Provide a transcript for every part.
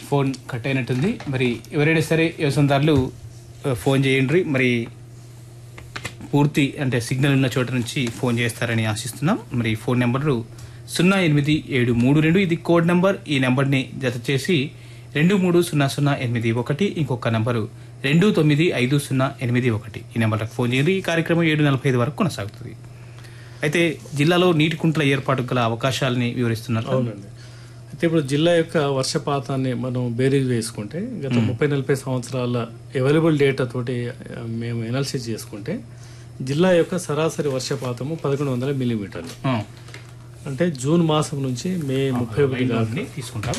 Phone cut అయినట్టుంది. మరి ఎవరైనా సరే వ్యవసాయదారులు ఫోన్ చేయండి. మరి పూర్తి అంటే సిగ్నల్ ఉన్న చోట నుంచి ఫోన్ చేస్తారని ఆశిస్తున్నాం. మరి ఫోన్ నెంబరు 08732, ఇది కోడ్ నెంబర్. ఈ నెంబర్ని జత చేసి 230081, ఇంకొక నెంబరు 295081. ఈ నెంబర్లకు ఫోన్ చేయండి. ఈ కార్యక్రమం 7:45 వరకు కొనసాగుతుంది. అయితే జిల్లాలో నీటి కుంటల ఏర్పాటు గల అవకాశాలని వివరిస్తున్నారు. అవునండి. అయితే ఇప్పుడు జిల్లా యొక్క వర్షపాతాన్ని మనం బేరీజ్ వేసుకుంటే గత 30-40 సంవత్సరాల అవైలబుల్ డేటా తోటి మేము ఎనాలిసిస్ చేసుకుంటే జిల్లా యొక్క సరాసరి వర్షపాతము 1100 మిల్లీమీటర్లు. అంటే జూన్ మాసం నుంచి మే 31 తీసుకుంటాం.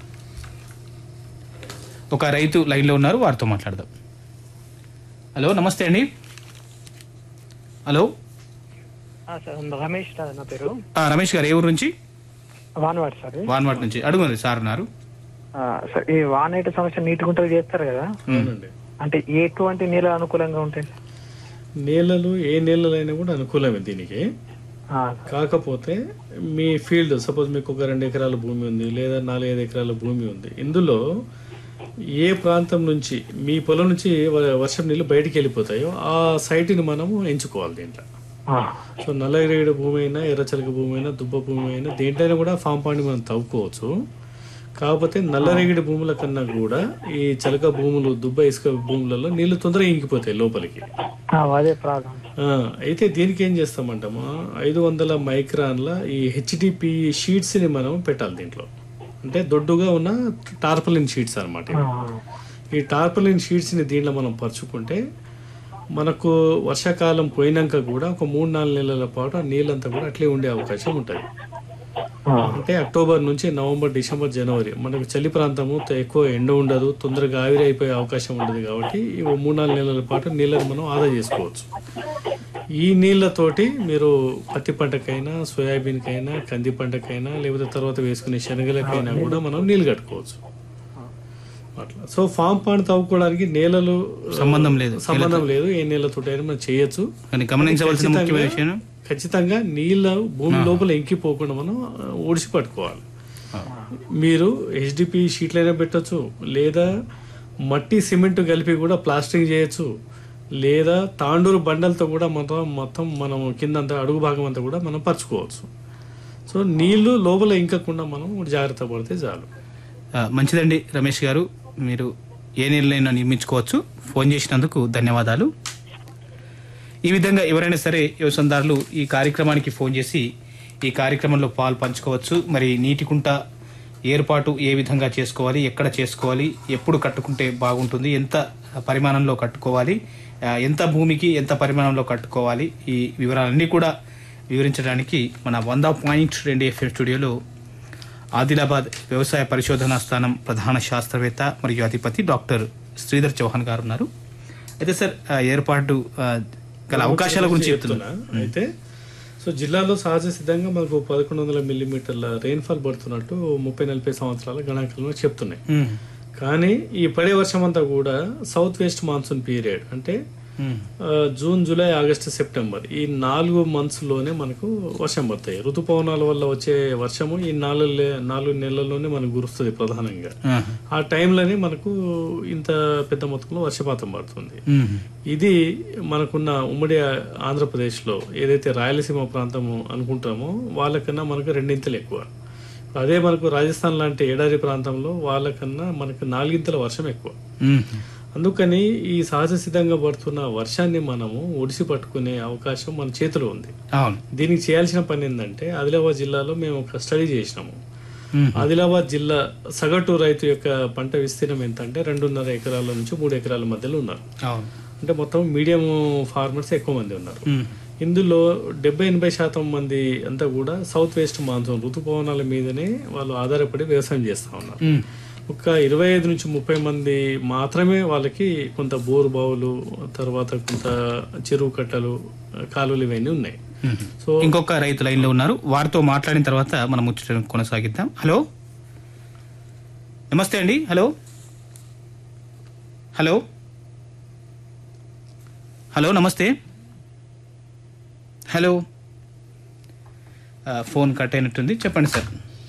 ఒక రైతు లైన్లో ఉన్నారు, వారితో మాట్లాడదాం. హలో, నమస్తే అండి. హలో రమేష్ నా పేరు. రమేష్ గారు, ఏ ఊరు నుంచి? వాన్వాడ్ సార్. వాన్వాడ్ నుంచి అడుగుంది సార్ ఉన్నారు. ఈ వానైతే సమస్య నీటి గుంటలు చేస్తారు కదా, అంటే ఎటువంటి నేలలు అనుకూలంగా ఉంటాయి? నేలలు ఏ నేలలైనా కూడా అనుకూలమే దీనికి. కాకపోతే మీ ఫీల్డ్ సపోజ్ మీకు ఒక 2 ఎకరాల భూమి ఉంది లేదా 4-5 ఎకరాల భూమి ఉంది. ఇందులో ఏ ప్రాంతం నుంచి మీ పొలం నుంచి వర్షం నీళ్ళు బయటికి వెళ్ళిపోతాయో ఆ సైట్ని మనము ఎంచుకోవాలి దీంట్లో. సో నల్లరేగడి భూమి అయినా, ఎర్రచలక భూమి అయినా, దుబ్బ భూమి అయినా దేంట్లైనా కూడా ఫామ్ పాండ్ మనం తవ్వుకోవచ్చు. కాకపోతే నల్లరేగడి భూముల కన్నా కూడా ఈ చలక భూములు, దుబ్బ ఇసుక భూములలో నీళ్లు తొందరగా ఇంకిపోతాయి లోపలికి. అయితే దీనికి ఏం చేస్తామంటామా, 500 మైక్రాన్ల ఈ హెచ్డిపి షీట్స్ ని మనం పెట్టాలి దీంట్లో. అంటే దొడ్డుగా ఉన్న టార్పలిన్ షీట్స్ అనమాట. ఈ టార్పలిన్ షీట్స్ ని దీంట్లో మనం పరుచుకుంటే మనకు వర్షాకాలం పోయినాక కూడా ఒక 3-4 నెలల పాటు ఆ నీళ్ళంతా కూడా అట్లే ఉండే అవకాశం ఉంటుంది. అంటే అక్టోబర్ నుంచి నవంబర్, డిసెంబర్, జనవరి మనకు చలి ప్రాంతము, ఎక్కువ ఎండ ఉండదు, తొందరగా ఆవిరి అయిపోయే అవకాశం ఉండదు. కాబట్టి ఈ 3-4 నెలల పాటు నీళ్ళని మనం ఆదా చేసుకోవచ్చు. ఈ నీళ్లతోటి మీరు పత్తి పంటకైనా, సోయాబీన్కైనా, కంది పంటకైనా, లేకపోతే తర్వాత వేసుకునే శనగలకైనా కూడా మనం నీళ్ళు కట్టుకోవచ్చు అట్లా. సో ఫామ్ పాండ్ తవ్వుకోవడానికి నేలలు సంబంధం లేదు, ఏ నేలతో మనం చేయొచ్చు. గమనించవలసిన ముఖ్యమైన విషయం, ఖచ్చితంగా నీళ్ళ భూమి లోపల ఎంకిపోకుండా మనం ఒడిసి పట్టుకోవాలి. మీరు హెచ్డిపి షీట్లైనా పెట్టచ్చు, లేదా మట్టి సిమెంట్ కలిపి కూడా ప్లాస్టరింగ్ చేయొచ్చు, లేదా తాండూరు బండలతో కూడా మొత్తం మనం కిందంతా అడుగు భాగం అంతా కూడా మనం పరుచుకోవచ్చు. సో నీళ్లు లోపల ఇంకకుండా మనం జాగ్రత్త పడితే చాలు. మంచిదండి రమేష్ గారు, మీరు ఏ నీళ్ళైనా నిర్మించుకోవచ్చు. ఫోన్ చేసినందుకు ధన్యవాదాలు. ఈ విధంగా ఎవరైనా సరే వ్యవసాయదారులు ఈ కార్యక్రమానికి ఫోన్ చేసి ఈ కార్యక్రమంలో పాలు పంచుకోవచ్చు. మరి నీటి కుంట ఏర్పాటు ఏ విధంగా చేసుకోవాలి, ఎక్కడ చేసుకోవాలి, ఎప్పుడు కట్టుకుంటే బాగుంటుంది, ఎంత పరిమాణంలో కట్టుకోవాలి, ఎంత భూమికి ఎంత పరిమాణంలో కట్టుకోవాలి, ఈ వివరాలన్నీ కూడా వివరించడానికి మన 100.2 FM స్టూడియోలో ఆదిలాబాద్ వ్యవసాయ పరిశోధనా స్థానం ప్రధాన శాస్త్రవేత్త మరియు అధిపతి డాక్టర్ శ్రీధర్ చౌహాన్ గారు ఉన్నారు. అయితే సార్, ఏర్పాటు గల అవకాశాల గురించి చెప్తున్నా. అయితే సో జిల్లాలో సహజ సిద్ధంగా మనకు 1100 మిల్లీమీటర్ల రెయిన్ఫాల్ పడుతున్నట్టు 30-40 సంవత్సరాల గణాంకాలను చెప్తున్నాయి. కానీ ఈ పడే వర్షం అంతా కూడా సౌత్ వెస్ట్ మాన్సూన్ పీరియడ్, అంటే జూన్, జూలై, ఆగస్టు, సెప్టెంబర్, ఈ 4 months లోనే మనకు వర్షం పడతాయి. ఋతుపవనాల వల్ల వచ్చే వర్షము ఈ 4 నెలల్లోనే మనకు కురుస్తుంది ప్రధానంగా. ఆ టైంలోనే మనకు ఇంత పెద్ద మొత్తంలో వర్షపాతం పడుతుంది. ఇది మనకున్న ఉమ్మడి ఆంధ్రప్రదేశ్లో ఏదైతే రాయలసీమ ప్రాంతము అనుకుంటామో వాళ్ళకన్నా మనకు 2 ఎక్కువ. అదే మనకు రాజస్థాన్ లాంటి ఎడారి ప్రాంతంలో వాళ్ళకన్నా మనకు 4 వర్షం ఎక్కువ. అందుకని ఈ సహజ సిద్ధంగా పడుతున్న వర్షాన్ని మనము ఒడిసి పట్టుకునే అవకాశం మన చేతిలో ఉంది. దీనికి చేయాల్సిన పని ఏంటంటే, ఆదిలాబాద్ జిల్లాలో మేము ఒక స్టడీ చేసినాము. ఆదిలాబాద్ జిల్లా సగటు రైతు యొక్క పంట విస్తీర్ణం ఎంత అంటే 2.5 ఎకరాల నుంచి 3 ఎకరాల మధ్యలో ఉన్నారు. అంటే మొత్తం మీడియం ఫార్మర్స్ ఎక్కువ మంది ఉన్నారు. ఇందులో 70-80% మంది అంతా కూడా సౌత్ వెస్ట్ మాన్సూన్ ఋతుపవనాల మీదనే వాళ్ళు ఆధారపడి వ్యవసాయం చేస్తూ ఉన్నారు. ఒక 25-30 మంది మాత్రమే వాళ్ళకి కొంత బోరు బావులు, తర్వాత కొంత చెరువు కట్టలు, కాలువలు ఇవన్నీ ఉన్నాయి. సో ఇంకొక రైతు లైన్ లో ఉన్నారు, వారితో మాట్లాడిన తర్వాత మనం ముచ్చటను కొనసాగిద్దాం. హలో, నమస్తే అండి. హలో హలో హలో నమస్తే. హలో, ఫోన్ కట్ అయినట్టుంది, చెప్పండి సార్.